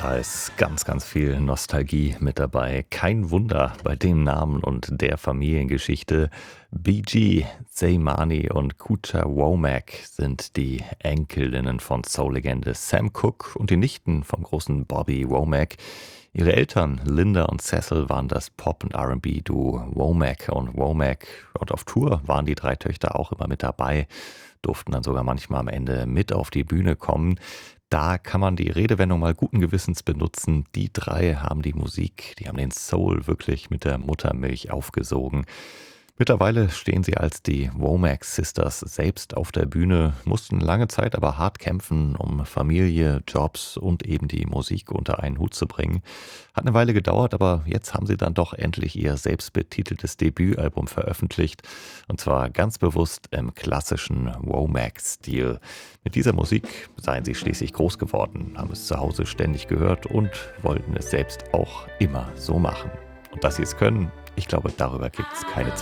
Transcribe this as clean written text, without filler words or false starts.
Da ist ganz, ganz viel Nostalgie mit dabei. Kein Wunder bei dem Namen und der Familiengeschichte. Bee Gee, Zaymani und Kucha Womack sind die Enkelinnen von Soul-Legende Sam Cooke und die Nichten vom großen Bobby Womack. Ihre Eltern, Linda und Cecil, waren das Pop- und R&B-Duo Womack und Womack. Und auf Tour waren die drei Töchter auch immer mit dabei, durften dann sogar manchmal am Ende mit auf die Bühne kommen. Da kann man die Redewendung mal guten Gewissens benutzen. Die drei haben die Musik, die haben den Soul wirklich mit der Muttermilch aufgesogen. Mittlerweile stehen sie als die Womack Sisters selbst auf der Bühne, mussten lange Zeit aber hart kämpfen, um Familie, Jobs und eben die Musik unter einen Hut zu bringen. Hat eine Weile gedauert, aber jetzt haben sie dann doch endlich ihr selbstbetiteltes Debütalbum veröffentlicht. Und zwar ganz bewusst im klassischen Womack-Stil. Mit dieser Musik seien sie schließlich groß geworden, haben es zu Hause ständig gehört und wollten es selbst auch immer so machen. Und dass sie es können, ich glaube, darüber gibt es keine